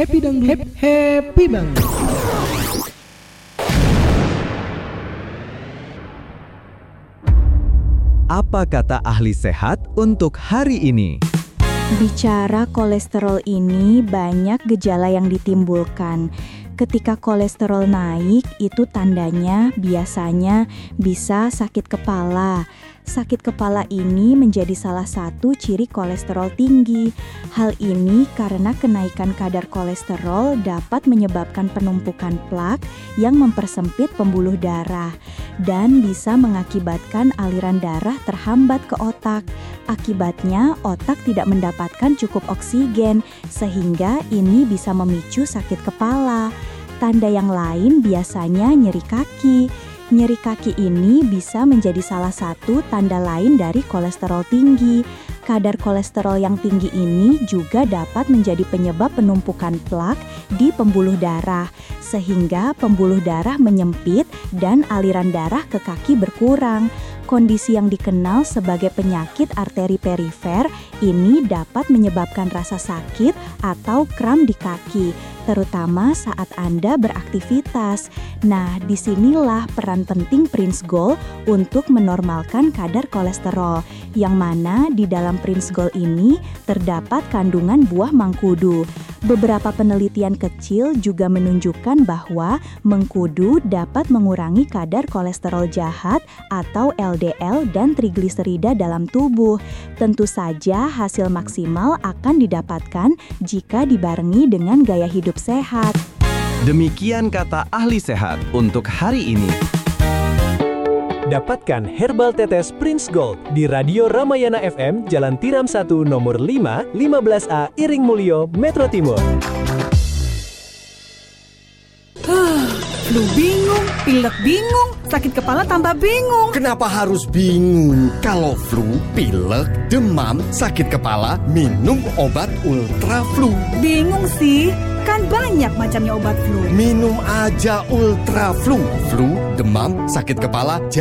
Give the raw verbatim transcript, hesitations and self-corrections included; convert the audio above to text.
Happy Dangdut, happy, happy banget. Apa kata ahli sehat untuk hari ini? Bicara kolesterol ini banyak gejala yang ditimbulkan. Ketika kolesterol naik, itu tandanya biasanya bisa sakit kepala. Sakit kepala ini menjadi salah satu ciri kolesterol tinggi. Hal ini karena kenaikan kadar kolesterol dapat menyebabkan penumpukan plak yang mempersempit pembuluh darah dan bisa mengakibatkan aliran darah terhambat ke otak. Akibatnya, otak tidak mendapatkan cukup oksigen sehingga ini bisa memicu sakit kepala. Tanda yang lain biasanya nyeri kaki. Nyeri kaki ini bisa menjadi salah satu tanda lain dari kolesterol tinggi. Kadar kolesterol yang tinggi ini juga dapat menjadi penyebab penumpukan plak di pembuluh darah, sehingga pembuluh darah menyempit dan aliran darah ke kaki berkurang. Kondisi yang dikenal sebagai penyakit arteri perifer ini dapat menyebabkan rasa sakit atau kram di kaki, terutama saat Anda beraktivitas. Nah, disinilah peran penting Prince Gold untuk menormalkan kadar kolesterol, yang mana di dalam Prince Gold ini terdapat kandungan buah mangkudu. Beberapa penelitian kecil juga menunjukkan bahwa mengkudu dapat mengurangi kadar kolesterol jahat atau L D L dan trigliserida dalam tubuh. Tentu saja hasil maksimal akan didapatkan jika dibarengi dengan gaya hidup sehat. Demikian kata ahli sehat untuk hari ini. Dapatkan herbal tetes Prince Gold di Radio Ramayana F M, Jalan Tiram satu, nomor lima, lima belas A, Iring Mulyo, Metro Timur. Flu bingung, pilek bingung, sakit kepala tambah bingung. Kenapa harus bingung? Kalau flu, pilek, demam, sakit kepala, minum obat Ultra Flu. Bingung sih, kan banyak macamnya obat flu. Minum aja Ultra Flu. Flu, demam, sakit kepala,